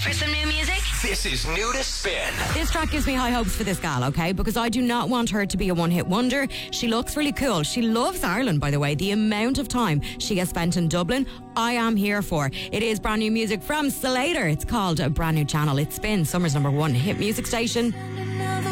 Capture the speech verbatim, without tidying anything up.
for some new music? This is New to Spin. This track gives me high hopes for this gal, okay? Because I do not want her to be a one-hit wonder. She looks really cool. She loves Ireland, by the way. The amount of time she has spent in Dublin, I am here for. It is brand new music from Slater. It's called A Brand New Channel. It spins Summer's number one hit music station.